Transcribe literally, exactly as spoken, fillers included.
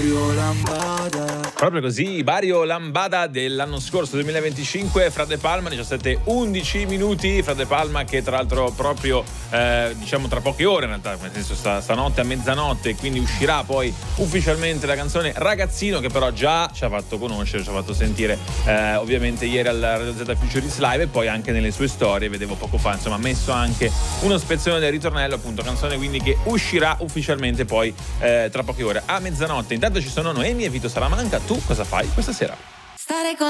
Mario Lambada. Proprio così, Mario Lambada dell'anno scorso duemilaventicinque, Fra De Palma, diciassette undici minuti. Fra De Palma che tra l'altro proprio eh, diciamo tra poche ore in realtà, nel senso sta, stanotte a mezzanotte, quindi uscirà poi ufficialmente la canzone Ragazzino, che però già ci ha fatto conoscere, ci ha fatto sentire eh, ovviamente ieri al Radio Z Futurist Live, e poi anche nelle sue storie, vedevo poco fa, insomma ha messo anche uno spezzone del ritornello, appunto canzone quindi che uscirà ufficialmente poi eh, tra poche ore a mezzanotte. Intanto ci sono Noemi e Vito Salamanca. Tu cosa fai questa sera? Stare con